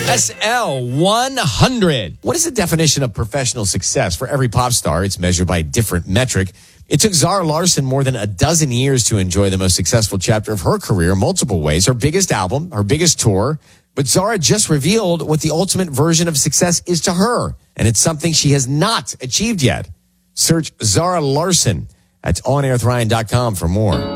SL100. What is the definition of professional success? For every pop star, it's measured by a different metric. It took Zara Larsson more than a dozen years to enjoy the most successful chapter of her career in multiple ways. Her biggest album, her biggest tour. But Zara just revealed what the ultimate version of success is to her. And it's something she has not achieved yet. Search Zara Larsson at onairwithryan.com for more.